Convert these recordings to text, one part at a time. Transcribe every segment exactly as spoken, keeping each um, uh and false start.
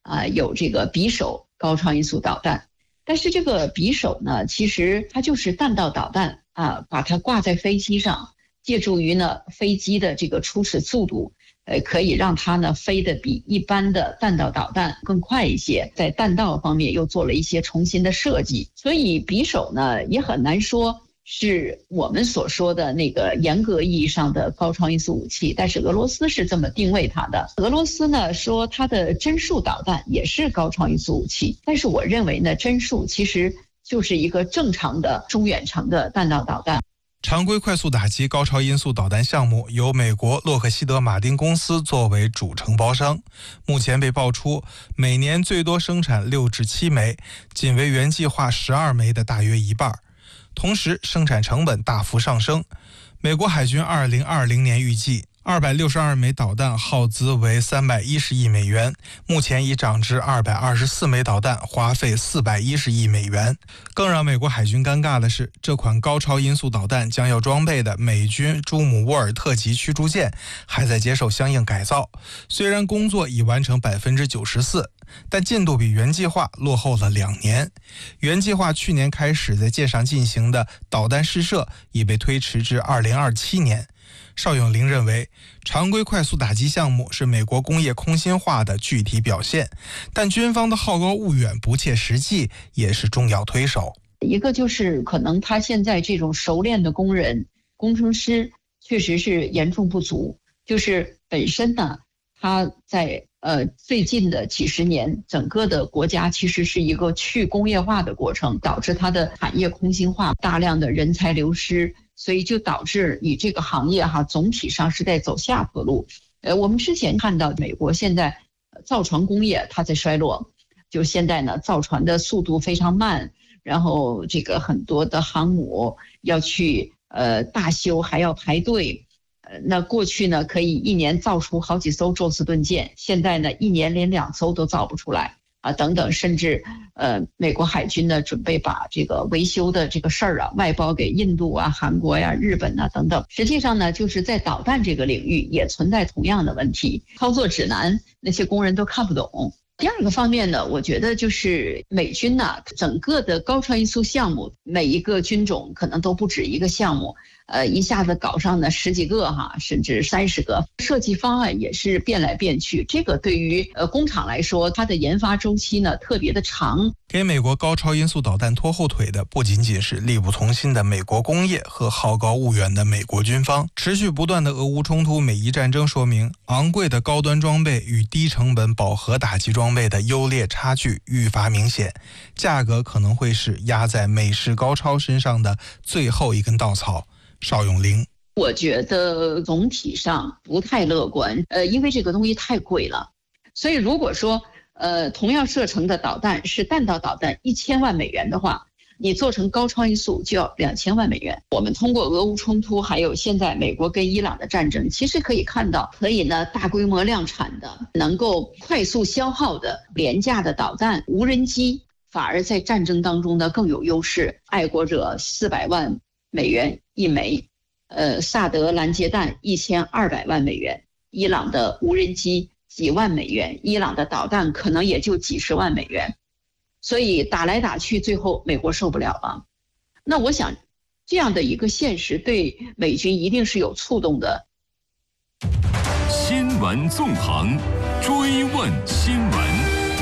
啊、呃、有这个匕首高超音速导弹。但是这个匕首呢，其实它就是弹道导弹啊，把它挂在飞机上，借助于呢飞机的这个初始速度，呃，可以让它呢飞得比一般的弹道导弹更快一些，在弹道方面又做了一些重新的设计，所以匕首呢也很难说是我们所说的那个严格意义上的高超音速武器，但是俄罗斯是这么定位它的。俄罗斯呢说它的针束导弹也是高超音速武器，但是我认为呢，针束其实就是一个正常的中远程的弹道导弹。 常规快速打击高超音速导弹项目由美国洛克希德马丁公司作为主承包商，目前被爆出每年最多生产六至七枚，仅为原计划十二枚的大约一半。同时生产成本大幅上升，美国海军二零二零年预计二百六十二枚导弹耗资为三百一十亿美元，目前已涨至二百二十四枚导弹，花费四百一十亿美元。更让美国海军尴尬的是，这款高超音速导弹将要装备的美军朱姆沃尔特级驱逐舰还在接受相应改造，虽然工作已完成百分之九十四，但进度比原计划落后了两年。原计划去年开始在舰上进行的导弹试射已被推迟至二零二七年。邵永龄认为，常规快速打击项目是美国工业空心化的具体表现，但军方的好高骛远、不切实际也是重要推手。 一个就是可能他现在这种熟练的工人、工程师确实是严重不足，就是本身呢，他在呃最近的几十年，整个的国家其实是一个去工业化的过程，导致它的产业空心化，大量的人才流失。所以就导致你这个行业哈，总体上是在走下坡路。呃，我们之前看到美国现在造船工业它在衰落，就现在呢造船的速度非常慢，然后这个很多的航母要去呃大修还要排队。呃，那过去呢可以一年造出好几艘宙斯盾舰，现在呢一年连两艘都造不出来。啊，等等，甚至呃，美国海军呢准备把这个维修的这个事儿啊外包给印度啊、韩国呀、日本啊等等。实际上呢，就是在导弹这个领域也存在同样的问题，操作指南那些工人都看不懂。第二个方面呢，我觉得就是美军呢整个的高超音速项目，每一个军种可能都不止一个项目，呃，一下子搞上呢十几个哈，甚至三十个，设计方案也是变来变去。这个对于呃工厂来说，它的研发周期呢特别的长。 给美国高超音速导弹拖后腿的不仅仅是力不从心的美国工业和好高骛远的美国军方，持续不断的俄乌冲突、美伊战争说明，昂贵的高端装备与低成本饱和打击装备的优劣差距愈发明显，价格可能会是压在美式高超身上的最后一根稻草。邵永龄， 我觉得总体上不太乐观，呃，因为这个东西太贵了，所以如果说呃同样射程的导弹是弹道导弹一千万美元的话，你做成高超音速就要两千万美元。我们通过俄乌冲突，还有现在美国跟伊朗的战争，其实可以看到，可以呢大规模量产的、能够快速消耗的廉价的导弹、无人机，反而在战争当中呢更有优势。爱国者四百万美元一枚，呃，萨德拦截弹一千二百万美元，伊朗的无人机几万美元，伊朗的导弹可能也就几十万美元。所以打来打去，最后美国受不了了。那我想，这样的一个现实对美军一定是有触动的。 新闻纵横，追问新闻。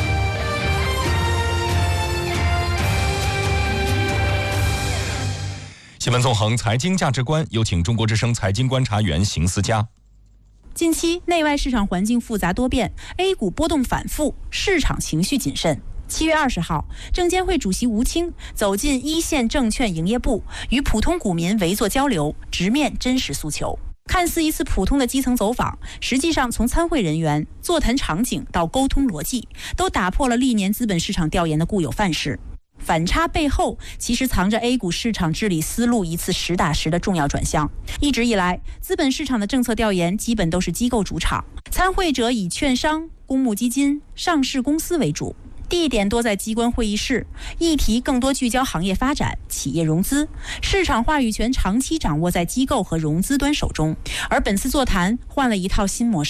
新闻纵横，财经价值观，有请中国之声财经观察员邢思佳。 近期内外市场环境复杂多变 ，A 股波动反复，市场情绪谨慎。七月二十号，证监会主席吴清走进一线证券营业部，与普通股民围坐交流，直面真实诉求。看似一次普通的基层走访，实际上从参会人员、座谈场景到沟通逻辑，都打破了历年资本市场调研的固有范式。反差背后其实藏着 A 股市场治理思路一次实打实的重要转向。一直以来，资本市场的政策调研基本都是机构主场，参会者以券商、公募基金、上市公司为主，地点多在机关会议室，议题更多聚焦行业发展、企业融资，市场话语权长期掌握在机构和融资端手中。而本次座谈换了一套新模式，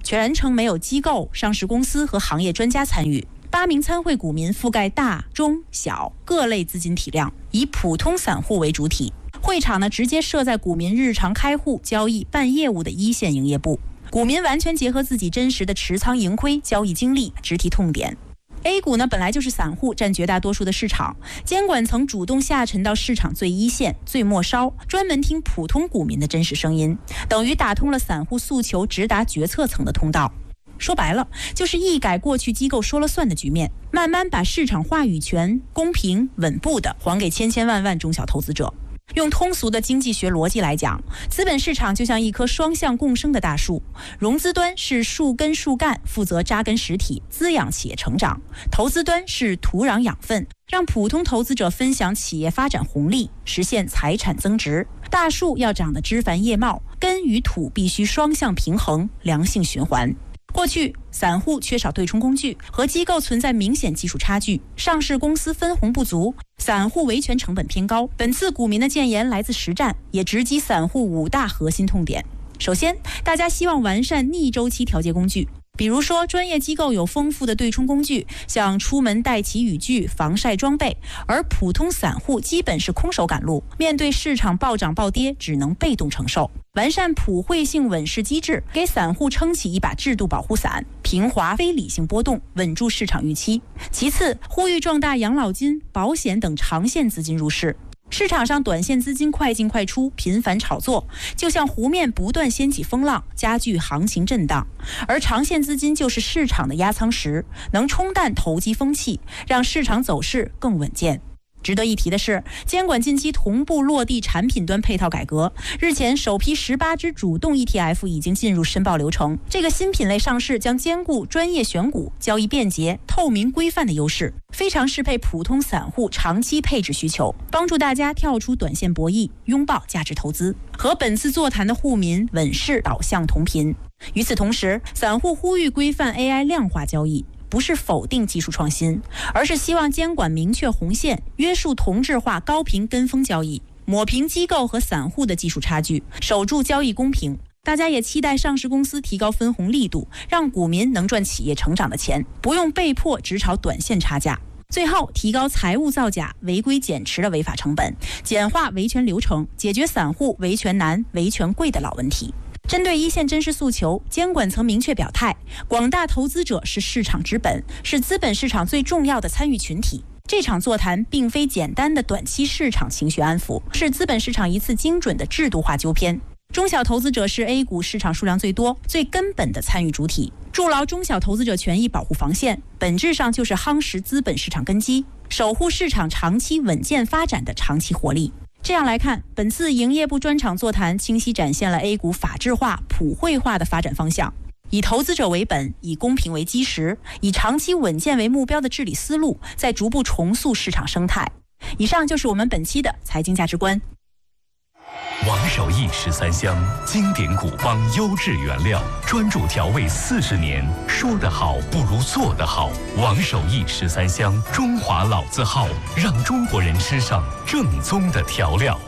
全程没有机构、上市公司和行业专家参与。八名参会股民覆盖大、中、小各类资金体量，以普通散户为主体。会场呢，直接设在股民日常开户、交易、办业务的一线营业部，股民完全结合自己真实的持仓盈亏、交易经历，直提痛点。A 股呢，本来就是散户占绝大多数的市场，监管层主动下沉到市场最一线、最末梢，专门听普通股民的真实声音，等于打通了散户诉求直达决策层的通道。说白了，就是一改过去机构说了算的局面，慢慢把市场话语权公平稳步的还给千千万万中小投资者。用通俗的经济学逻辑来讲，资本市场就像一棵双向共生的大树，融资端是树根树干，负责扎根实体，滋养企业成长；投资端是土壤养分，让普通投资者分享企业发展红利，实现财产增值。大树要长得枝繁叶茂，根与土必须双向平衡，良性循环。过去散户缺少对冲工具，和机构存在明显技术差距，上市公司分红不足，散户维权成本偏高。本次股民的建言来自实战，也直击散户五大核心痛点。首先，大家希望完善逆周期调节工具，比如说专业机构有丰富的对冲工具，像出门带齐雨具、防晒装备，而普通散户基本是空手赶路，面对市场暴涨暴跌只能被动承受。完善普惠性稳市机制，给散户撑起一把制度保护伞，平滑非理性波动，稳住市场预期。其次，呼吁壮大养老金、保险等长线资金入市。市场上短线资金快进快出，频繁炒作，就像湖面不断掀起风浪，加剧行情震荡。而长线资金就是市场的压舱石，能冲淡投机风气，让市场走势更稳健。值得一提的是，监管近期同步落地产品端配套改革。日前，首批十八只主动 E T F 已经进入申报流程。这个新品类上市将兼顾专业选股、交易便捷、透明规范的优势，非常适配普通散户长期配置需求，帮助大家跳出短线博弈，拥抱价值投资。和本次座谈的沪民稳市导向同频。与此同时，散户呼吁规范 A I 量化交易。不是否定技术创新，而是希望监管明确红线，约束同质化高频跟风交易，抹平机构和散户的技术差距，守住交易公平。大家也期待上市公司提高分红力度，让股民能赚企业成长的钱，不用被迫只炒短线差价。最后，提高财务造假、违规减持的违法成本，简化维权流程，解决散户维权难、维权贵的老问题。针对一线真实诉求，监管层明确表态，广大投资者是市场之本，是资本市场最重要的参与群体。这场座谈并非简单的短期市场情绪安抚，是资本市场一次精准的制度化纠偏。中小投资者是 A 股市场数量最多、最根本的参与主体，筑牢中小投资者权益保护防线，本质上就是夯实资本市场根基，守护市场长期稳健发展的长期活力。这样来看，本次营业部专场座谈清晰展现了 A 股法治化、普惠化的发展方向，以投资者为本，以公平为基石，以长期稳健为目标的治理思路，在逐步重塑市场生态。以上就是我们本期的财经价值观。 王守义十三香，经典古方优质原料，专注调味四十年。说得好不如做得好。王守义十三香，中华老字号，让中国人吃上正宗的调料。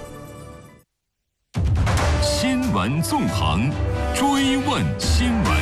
新闻纵横，追问新闻。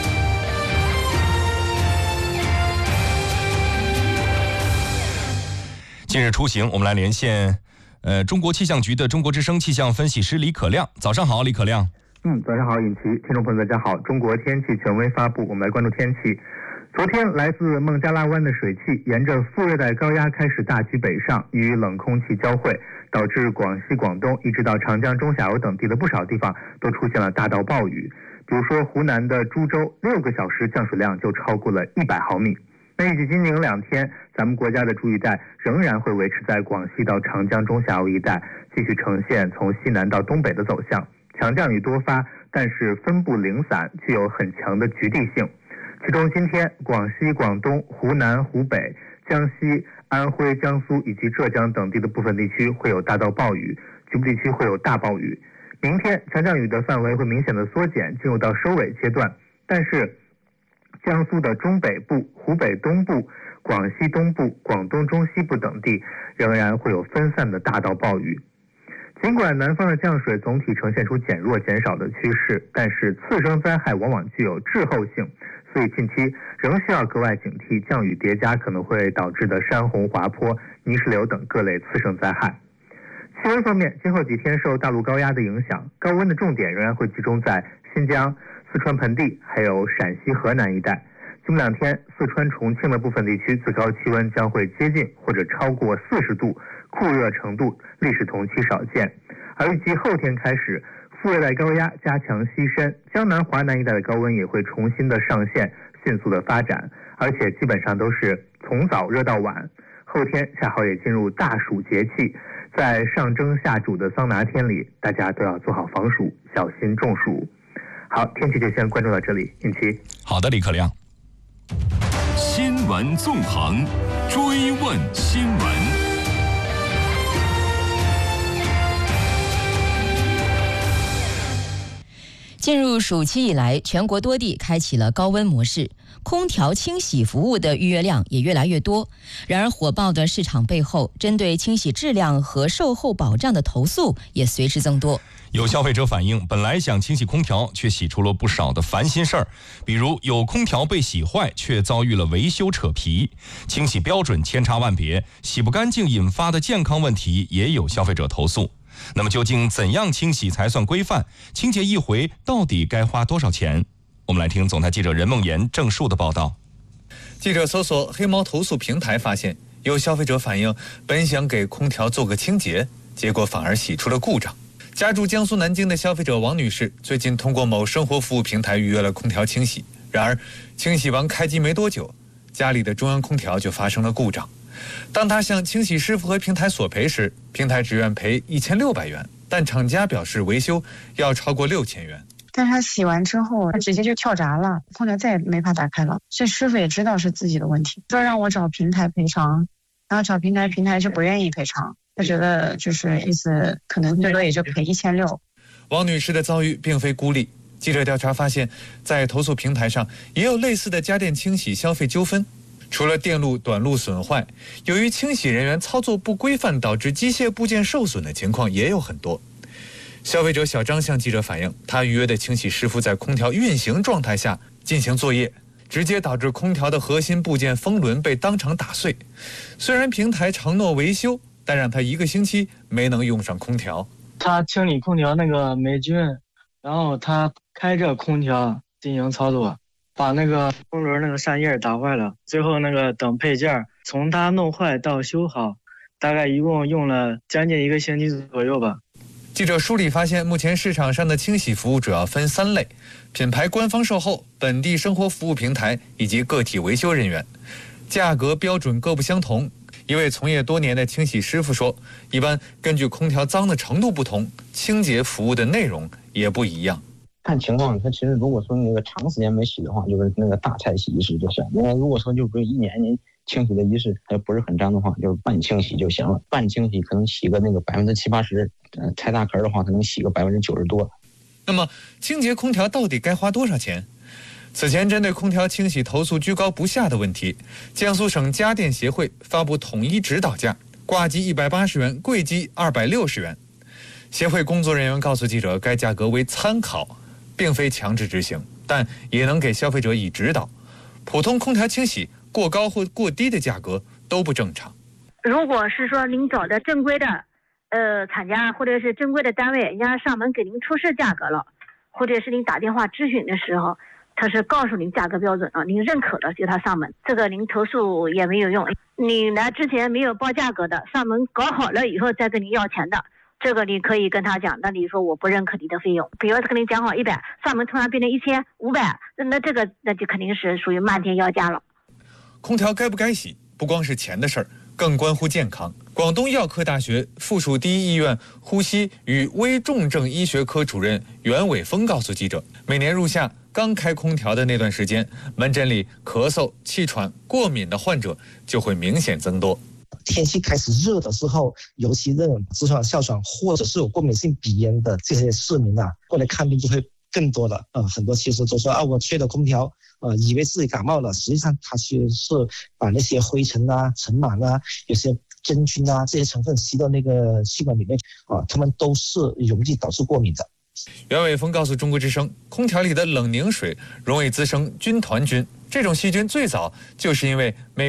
近日出行，我们来连线。呃，中国气象局的中国之声气象分析师李可亮，早上好，李可亮。 嗯，早上好，尹奇，听众朋友大家好。中国天气权威发布，我们来关注天气。昨天来自孟加拉湾的水汽沿着副热带高压开始大举北上，与冷空气交汇，导致广西、广东一直到长江中下游等地的不少地方都出现了大到暴雨。比如说湖南的株洲，六个小时降水量就超过了一百毫米。那预计今明两天，咱们国家的主雨带仍然会维持在广西到长江中下游一带，继续呈现从西南到东北的走向，强降雨多发，但是分布零散，具有很强的局地性。其中今天广西、广东、湖南、湖北、江西、安徽、江苏以及浙江等地的部分地区会有大到暴雨，局部地区会有大暴雨。明天强降雨的范围会明显的缩减，进入到收尾阶段，但是江苏的中北部、湖北东部、广西东部、广东中西部等地仍然会有分散的大到暴雨。 尽管南方的降水总体呈现出减弱减少的趋势，但是次生灾害往往具有滞后性，所以近期仍需要格外警惕降雨叠加可能会导致的山洪、滑坡、泥石流等各类次生灾害。气温方面，今后几天受大陆高压的影响，高温的重点仍然会集中在新疆、四川盆地还有陕西、河南一带。今明两天，四川、重庆的部分地区最高气温将会接近或者超过四十度，酷热程度历史同期少见。而预计后天开始，副热带高压加强西伸，江南、华南一带的高温也会重新的上线，迅速的发展，而且基本上都是从早热到晚。后天恰好也进入大暑节气，在上蒸下煮的桑拿天里，大家都要做好防暑，小心中暑。好，天气就先关注到这里，尹奇。 好的，李可亮。 新闻纵横，追问新闻。 进入暑期以来，全国多地开启了高温模式，空调清洗服务的预约量也越来越多。然而，火爆的市场背后，针对清洗质量和售后保障的投诉也随之增多。 有消费者反映，本来想清洗空调，却洗出了不少的烦心事儿，比如有空调被洗坏，却遭遇了维修扯皮；清洗标准千差万别，洗不干净引发的健康问题也有消费者投诉。那么究竟怎样清洗才算规范？清洁一回到底该花多少钱？我们来听总台记者任梦妍、郑树的报道。 记者搜索黑猫投诉平台发现，有消费者反映，本想给空调做个清洁，结果反而洗出了故障。家住江苏南京的消费者王女士最近通过某生活服务平台预约了空调清洗，然而清洗完开机没多久，家里的中央空调就发生了故障。当他向清洗师傅和平台索赔时，平台只愿赔一千六百元，但厂家表示维修要超过六千元。 但是他洗完之后，他直接就跳闸了，空调再也没法打开了。这师傅也知道是自己的问题，说让我找平台赔偿，然后找平台，平台就不愿意赔偿，他觉得就是意思可能最多也就赔一千六。 王女士的遭遇并非孤立，记者调查发现，在投诉平台上也有类似的家电清洗消费纠纷。除了电路短路损坏，由于清洗人员操作不规范导致机械部件受损的情况也有很多。消费者小张向记者反映，他预约的清洗师傅在空调运行状态下进行作业，直接导致空调的核心部件风轮被当场打碎。虽然平台承诺维修，但让他一个星期没能用上空调。 他清理空调那个霉菌，然后他开着空调进行操作，把那个风轮那个扇叶打坏了，最后那个等配件从他弄坏到修好，大概一共用了将近一个星期左右吧。 记者梳理发现，目前市场上的清洗服务主要分三类：品牌官方售后、本地生活服务平台以及个体维修人员，价格标准各不相同。一位从业多年的清洗师傅说，一般根据空调脏的程度不同，清洁服务的内容也不一样。 看情况，它其实如果说那个长时间没洗的话，就是那个大菜洗仪式就行。那如果说就比如一年年清洗的仪式还不是很脏的话，就是半清洗就行了。半清洗可能洗个那个百分之七八十，呃，拆大壳的话可能洗个百分之九十多。 那么清洁空调到底该花多少钱？此前针对空调清洗投诉居高不下的问题，江苏省家电协会发布统一指导价，挂机一百八十元，柜机二百六十元。协会工作人员告诉记者，该价格为参考，并非强制执行，但也能给消费者以指导。普通空调清洗过高或过低的价格都不正常。 如果是说您找的正规的呃厂家或者是正规的单位，人家上门给您出示价格了，或者是您打电话咨询的时候，他是告诉您价格标准了，您认可了就他上门，这个您投诉也没有用。你来之前没有报价格的，上门搞好了以后再跟您要钱的，这个你可以跟他讲，那你说我不认可你的费用，比如跟你讲好一百，上门突然变成一千五百，那这个那就肯定是属于漫天要价了。 空调该不该洗，不光是钱的事儿，更关乎健康。广东药科大学附属第一医院呼吸与危重症医学科主任袁伟峰告诉记者，每年入夏刚开空调的那段时间，门诊里咳嗽、气喘、过敏的患者就会明显增多。 天气开始热的时候，尤其这种痔疮、哮喘或者是有过敏性鼻炎的这些市民啊，过来看病就会更多了。呃，很多其实都说啊，我吹了空调，呃，以为自己感冒了，实际上他其实是把那些灰尘啊、尘螨啊，有些真菌啊这些成分吸到那个气管里面啊，它们都是容易导致过敏的。 袁伟峰告诉中国之声，空调里的冷凝水容易滋生军团菌，这种细菌最早就是因为美